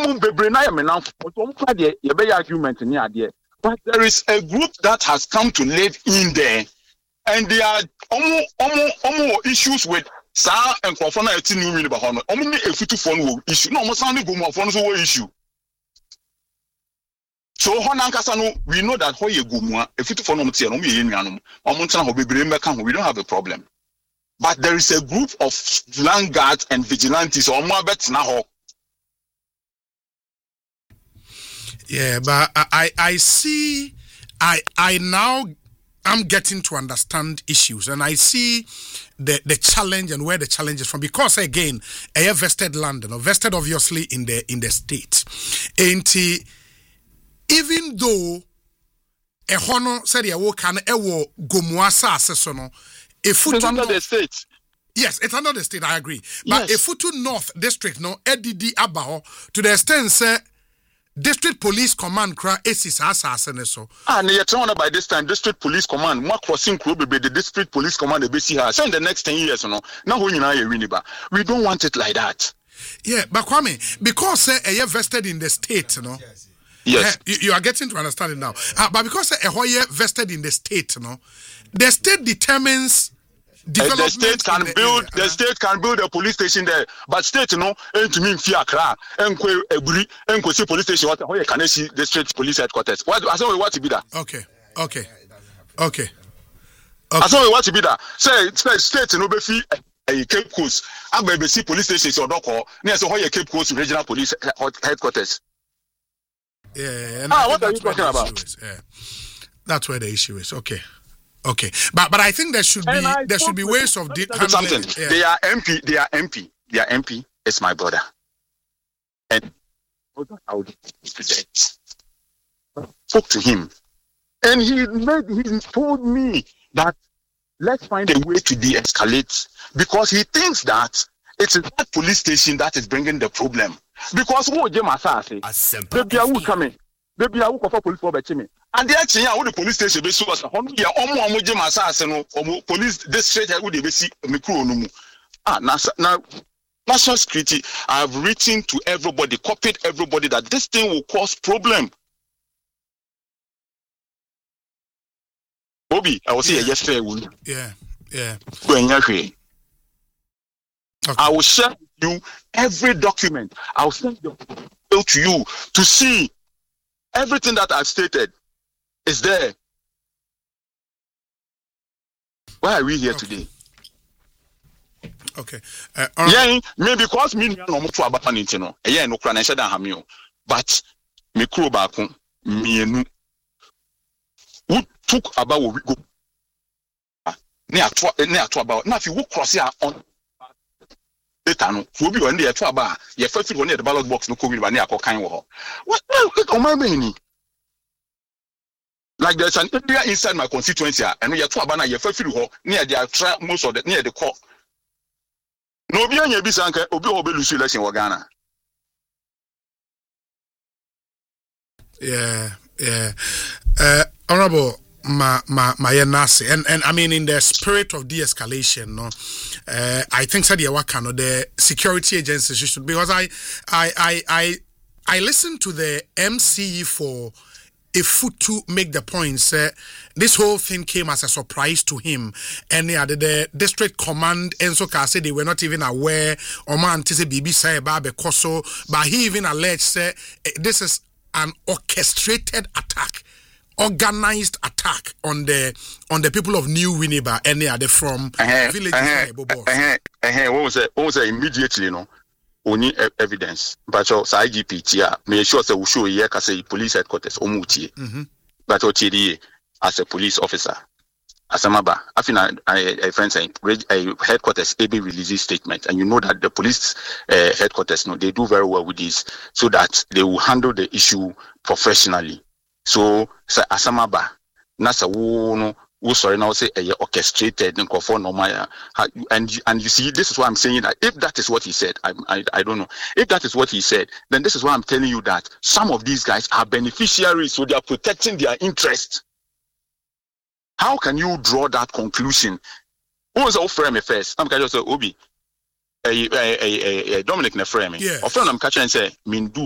But there is a group that has come to live in there, and there are almost issues with Sa and Crofona at New River. Only a few phone issue. No more sounding go phones issue. So Honankasano, we know that Hoye Gumwa, a few phone we don't have a problem. But there is a group of land guards and vigilantes or more bets now. Yeah, but I see, I now I'm getting to understand issues, and I see the challenge and where the challenge is from, because again, a vested land, vested obviously in the state. And even though a hono said ya can ewo gomuasa asesono, if it's under the state. Yes, it's under the state, I agree. But if Futu North District no EDD Abaho to the extent say District Police Command cra esis asasene so. And you're trying by this time District Police Command more crossing club be the District Police Command the BC has in the next 10 years now we don't want it like that. Yeah, but Kwame, because a vested in the state, Yes. You are getting to understand it now. But because a vested in the state, the state determines the state can build the state can build a police station there, but state ain't to mean Fiakra and Ebri and Kosi police station what can see district police headquarters. What to be that? Okay. I saw what to be that. Say state no be fee a Cape Coast. See police station or doko near so Cape Coast regional police headquarters. Yeah. What are you talking about? That's where the issue is. Okay, but I think there should be ways of something. Yeah. They are MP. Their MP is my brother, and I would spoke to him, and he told me that let's find a way to de-escalate, because he thinks that it's that police station that is bringing the problem. Because what Jemasa say, baby, I will come in. Baby, I will call for police for me. And the actually, the police station be so as a hundred year. Police district I would be see me crew now national security. I have written to everybody, copied everybody that this thing will cause problem. Bobby, I will say yes fair. Yeah. Okay. I will share with you every document. I will send the bill to you to see everything that I've stated is there. Why are we here today? Okay. Maybe because me no mo to abata no. No kra na hye da hamio. But me kro ba ko mienu. Who took about we go. Ne ato about. Na fi wo cross here on data no for be on the to about. Ye fa fi on the ballot box no covid ba ne akokan wo ho. What o ma be ni? Like there's an area inside my constituency and we are to about na ye fa fi ho near the try most of the near the core. No be anya bi sanka obi ho be lose election wo Ghana. Yeah. Honorable Mayenasi, and I mean in the spirit of de-escalation, I think said the security agencies should, because I listened to the MC for Futu make the point, this whole thing came as a surprise to him, and the district command and so said they were not even aware or man say BB say Koso, but he even alleged this is an orchestrated attack, organized attack on the people of New Winneba and they are from villages. What was it immediately, only evidence. But so IGP may sure say we show here say police headquarters omuti. But OTD as a police officer. Asamaba, I think a friend saying a headquarters AB releases statement, and you know that the police headquarters they do very well with this, so that they will handle the issue professionally. So Asamaba, Nasa wo sorry now say orchestrated and for normal, and you see this is why I'm saying that if that is what he said, I don't know if that is what he said, then this is why I'm telling you that some of these guys are beneficiaries, so they are protecting their interest. How can you draw that conclusion? Who was offer me first? I'm just say Obi, Dominic Nefreme. Yeah. Offer I'm catching and say Mindu.